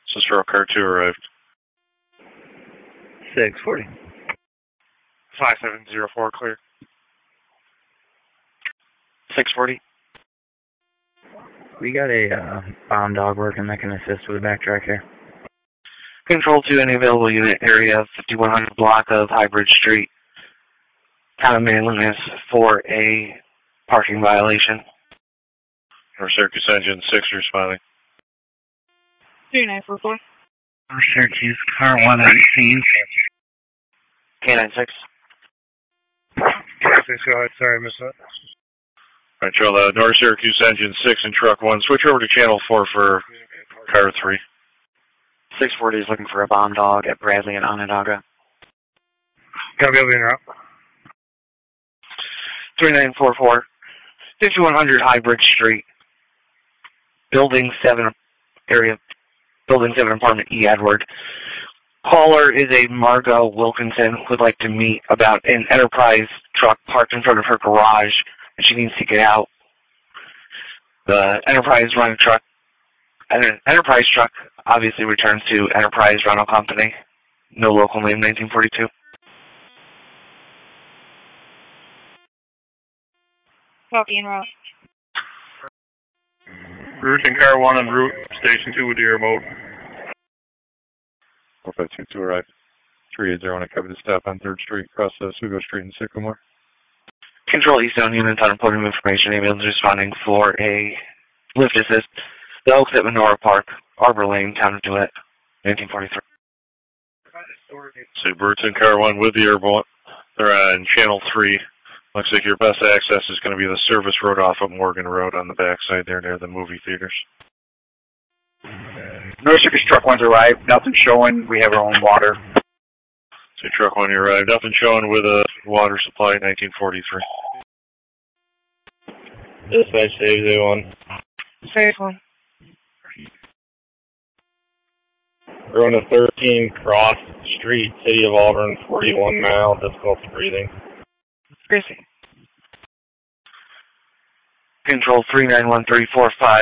Cicero car 2 arrived. 640. 5704 clear. 640. We got a bomb dog working that can assist with the backtrack here. Control 2, any available unit area, 5100 block of Highbridge Street. Town of Manliness for a parking violation. North Syracuse Engine 6 responding. 3944. North Syracuse, car 1 on scene. K96. Go ahead, sorry, I missed that. Alright, Joe, North Syracuse Engine 6 and truck 1. Switch over to channel 4 for car 3. 640 is looking for a bomb dog at Bradley and Onondaga. Copy, over interrupt. 3944. 5100 Highbridge Street. Building 7 area. Building 7 apartment E. Edward. Caller is a Margot Wilkinson who would like to meet about an Enterprise truck parked in front of her garage, and she needs to get out. The Enterprise truck obviously returns to Enterprise Rental Company. No local name, 1942. Copy en route. Routing car 1 and route station 2 with the remote. 4522 arrived. 380 on a copy to stop on 3rd Street, across Sugo Street and Sycamore. Control Eastbound units on reporting information. Ambulance responding for a lift assist. The Oaks at Menorah Park, Arbor Lane, Town of DeWitt, 1943. So Burton car 1 with the airborne. They're on channel 3. Looks like your best access is going to be the service road off of Morgan Road on the backside there near the movie theaters. North Syracuse truck 1's arrived. Nothing showing. We have our own water. So truck 1 you arrived. Nothing showing with a water supply, 1943. Dispatch Dave Z1. Save one. We're on a 13 Cross Street, City of Auburn, 41 mile, difficulty breathing. Gracie. Control 391345.